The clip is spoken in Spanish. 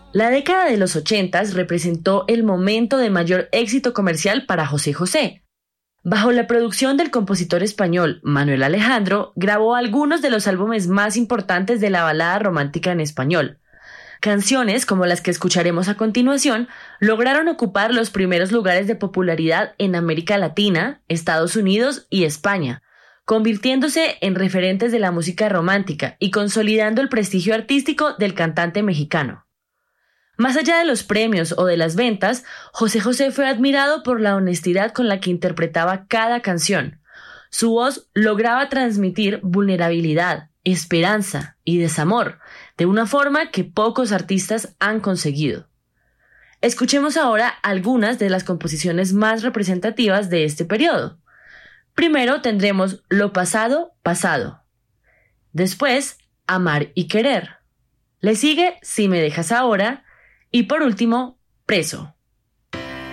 La década de los 80 representó el momento de mayor éxito comercial para José José. Bajo la producción del compositor español Manuel Alejandro, grabó algunos de los álbumes más importantes de la balada romántica en español. Canciones como las que escucharemos a continuación lograron ocupar los primeros lugares de popularidad en América Latina, Estados Unidos y España, convirtiéndose en referentes de la música romántica y consolidando el prestigio artístico del cantante mexicano. Más allá de los premios o de las ventas, José José fue admirado por la honestidad con la que interpretaba cada canción. Su voz lograba transmitir vulnerabilidad, esperanza y desamor, de una forma que pocos artistas han conseguido. Escuchemos ahora algunas de las composiciones más representativas de este periodo. Primero tendremos Lo pasado, pasado. Después, Amar y querer. Le sigue Si me dejas ahora. Y por último, Preso.